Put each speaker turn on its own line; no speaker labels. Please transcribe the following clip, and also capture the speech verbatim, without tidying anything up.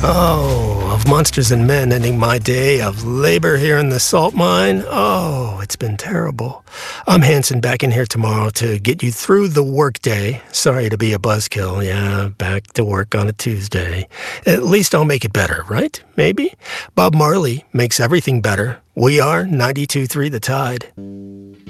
Oh, of monsters and men ending my day of labor here in the salt mine. Oh, it's been terrible. I'm Hanson, back in here tomorrow to get you through the workday. Sorry to be a buzzkill. Yeah, back to work on a Tuesday. At least I'll make it better, right? Maybe? Bob Marley makes everything better. We are ninety-two point three The Tide.